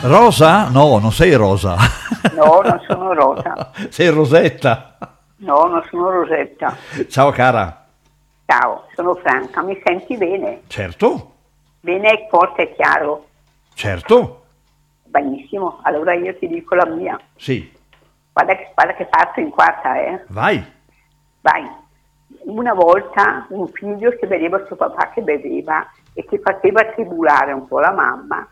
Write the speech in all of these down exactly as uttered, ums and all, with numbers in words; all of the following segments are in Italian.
Rosa? No, non sei Rosa. No, non sono Rosa. Sei Rosetta. No, non sono Rosetta. Ciao cara. Ciao, sono Franca, mi senti bene? Certo. Bene, forte e chiaro. Certo. Benissimo, allora io ti dico la mia. Sì. Guarda che, guarda che parto in quarta, eh. Vai. Vai. Una volta un figlio che vedeva suo papà che beveva e che faceva tribulare un po' la mamma,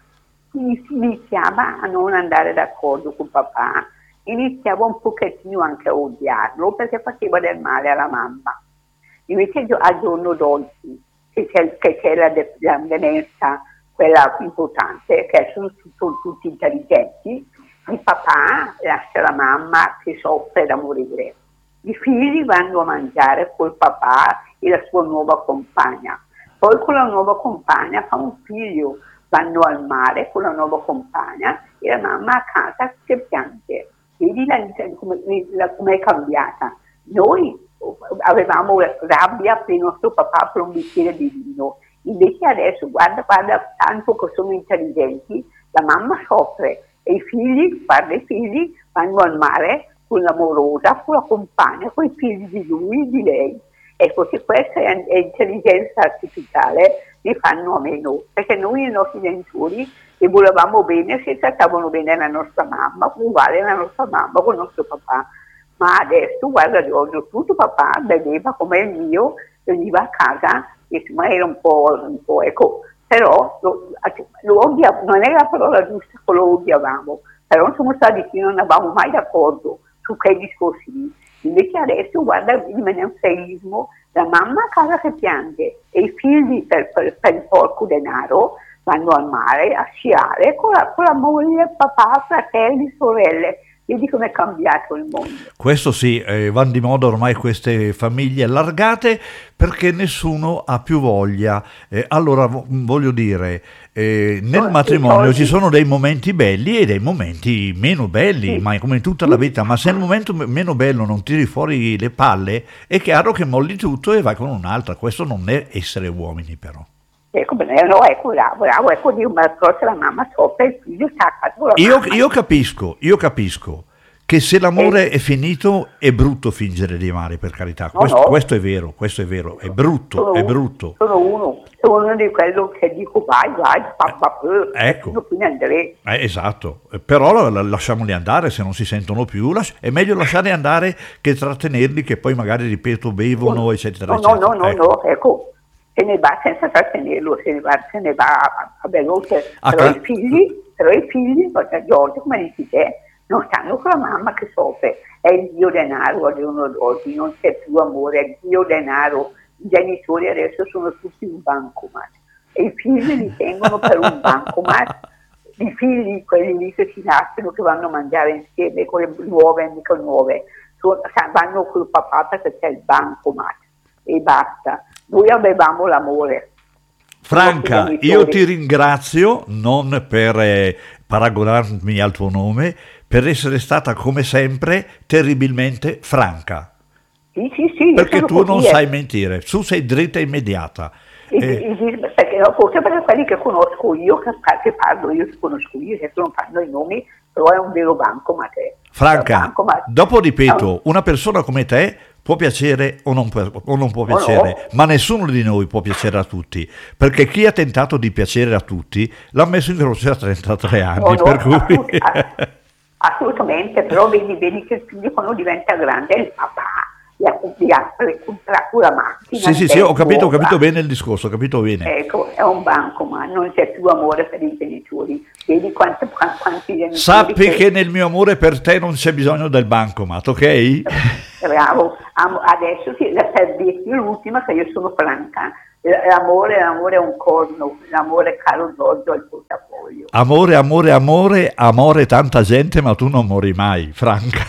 iniziava a non andare d'accordo con papà, iniziava un pochettino anche a odiarlo perché faceva del male alla mamma. Invece al giorno d'oggi, che c'è, che c'è la, de- la demenza, quella importante, che sono, sono tutti intelligenti, il papà lascia la mamma che soffre da morire. I figli vanno a mangiare col papà e la sua nuova compagna. Poi con la nuova compagna fa un figlio, vanno al mare con la nuova compagna e la mamma a casa che piange. Vedi la, come, la, come è cambiata. Noi avevamo rabbia per il nostro papà per un bicchiere di vino, invece adesso guarda, guarda tanto che sono intelligenti, la mamma soffre e i figli, guarda i figli, vanno al mare con l'amorosa, con la compagna, con i figli di lui e di lei. Ecco, se questa è, è intelligenza artificiale, ne fanno a meno, perché noi i nostri genitori li volevamo bene, si trattavano bene la nostra mamma, uguale la nostra mamma con il nostro papà. Ma adesso, guarda, Giorgio, tutto papà beveva come il mio, veniva a casa, insomma era un po', un po' ecco, però lo, lo odia, non è la parola giusta che lo odiavamo, però insomma stati che non eravamo mai d'accordo su quei discorsi lì. Invece adesso, guarda, il menefreghismo, la mamma a casa che piange e i figli per, per, per il porco denaro vanno al mare a sciare con la, con la moglie, papà, fratelli, sorelle. Vedi come è cambiato il mondo. Questo sì, eh, vanno di moda ormai queste famiglie allargate perché nessuno ha più voglia. Eh, allora vo- voglio dire, eh, nel Sì, matrimonio sì. ci sono dei momenti belli e dei momenti meno belli, Sì. ma come in tutta la vita. Ma se nel momento m- meno bello non tiri fuori le palle, è chiaro che molli tutto e vai con un'altra. Questo non è essere uomini però. Ecco, bene, no, ecco, bravo, bravo, ecco, Dio, ma forse la mamma soffre, il figlio sta a casa con la Io, mamma. io capisco, io capisco che se l'amore è finito è brutto fingere di amare, per carità. No, Questo, no. questo è vero, questo è vero, è brutto, Sono è uno- brutto. Sono uno, sono uno di quello che dico vai, vai, papà, ecco. io quindi andrei. Eh, esatto, Eh, però la- la- lasciamoli andare se non si sentono più, lasci- è meglio lasciare andare che trattenerli che poi magari, ripeto, bevono, eccetera, No, no, eccetera. no, no, Ecco. no, ecco, se ne va senza trattenerlo, se ne va, se ne va a, a veloce, A però ca- i figli, però i figli, guarda, Giorgio, come dici te, non stanno con la mamma che soffre, è il dio denaro al giorno d'oggi, non c'è più amore, è il dio denaro, i genitori adesso sono tutti un bancomat e i figli li tengono per un bancomat, i figli, quelli lì che si nascono, che vanno a mangiare insieme con le nuove, amiche nuove, so- vanno col papà perché c'è il bancomat e basta. Noi avevamo l'amore. Franca, I io genitori. ti ringrazio non per eh, paragonarmi al tuo nome, per essere stata come sempre terribilmente franca. Sì, sì, sì. io Perché sono tu così, non eh. sai mentire, tu sei dritta e immediata. I- Eh, i- i- perché, no, forse perché quelli che conosco io, che, pa- che parlo io, che conosco io, che non fanno i nomi, però è un vero bancomat. eh. È un Franca, bancomat. dopo ripeto, No, una persona come te può piacere o non, può- o non può No, piacere, no. ma nessuno di noi può piacere a tutti, perché chi ha tentato di piacere a tutti l'ha messo in croce a trentatré anni, no, no, per cui... assolut- a- assolutamente, però vedi, vedi che il figlio quando diventa grande è il papà, gli ha comprato la macchina. Sì, sì, il sì, ho bel capito, ho nuova. capito bene il discorso, ho capito bene. Ecco, è un banco, ma non c'è più amore per i genitori. Vedi quanti, quanti, quanti genitori... Sappi che nel mio amore per te non c'è bisogno del bancomat, ok? Bravo, Am- adesso sì, la- per dirti l'ultima, che io sono franca, l'amore, l'amore è un corno, l'amore è caro Giorgio al portafoglio. Amore, amore, amore, amore tanta gente, ma tu non mori mai, Franca.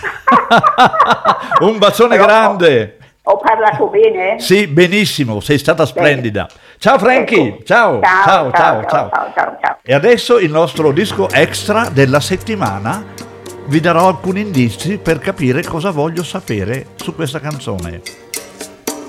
Un bacione Però- grande. Ho parlato bene? Sì, benissimo, sei stata splendida. Ciao Frankie, Ecco. ciao, ciao, ciao, ciao. ciao, ciao, ciao. E adesso il nostro disco extra della settimana. Vi darò alcuni indizi per capire cosa voglio sapere su questa canzone.